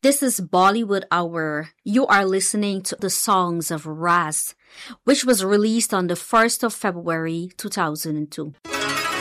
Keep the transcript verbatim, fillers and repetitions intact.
This is Bollywood Hour. You are listening to the Songs of Ras, which was released on the first of February two thousand two.